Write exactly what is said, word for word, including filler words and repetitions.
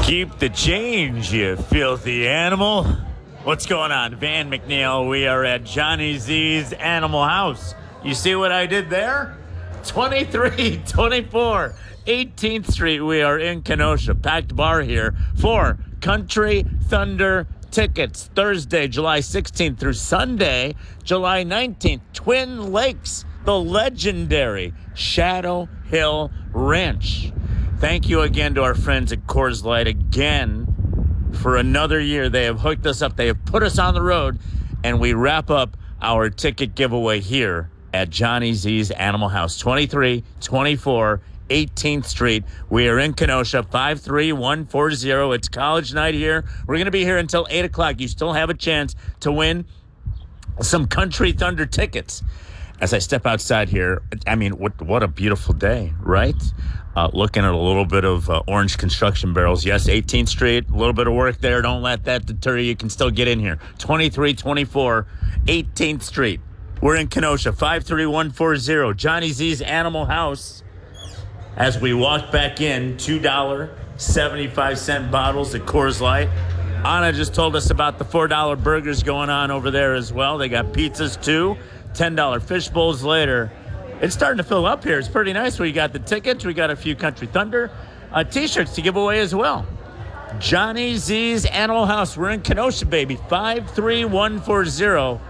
Keep the change, you filthy animal. What's going on? Van McNeil. We are at Johnny Z's Animal House. You see what I did there? twenty-three twenty-four eighteenth Street. We are in Kenosha. Packed bar here for Country Thunder tickets. Thursday, July sixteenth through Sunday, July nineteenth. Twin Lakes, the legendary Shadow Hill Ranch. Thank you again to our friends at Coors Light again for another year. They have hooked us up. They have put us on the road, and we wrap up our ticket giveaway here at Johnny Z's Animal House, twenty-three twenty-four eighteenth Street. We are in Kenosha, five three one four zero. It's college night here. We're going to be here until eight o'clock. You still have a chance to win some Country Thunder tickets. As I step outside here, I mean, what what a beautiful day, right? Uh, looking at a little bit of uh, orange construction barrels. Yes, eighteenth Street, a little bit of work there. Don't let that deter you. You can still get in here. twenty-three twenty-four eighteenth Street. We're in Kenosha, five three one four zero. Johnny Z's Animal House. As we walk back in, two dollars and seventy-five cents bottles of Coors Light. Anna just told us about the four dollar burgers going on over there as well. They got pizzas too. ten dollar fish bowls later. It's starting to fill up here. It's pretty nice. We got the tickets. We got a few Country Thunder uh, t-shirts to give away as well. Johnny Z's Animal House. We're in Kenosha, baby. five three one four zero.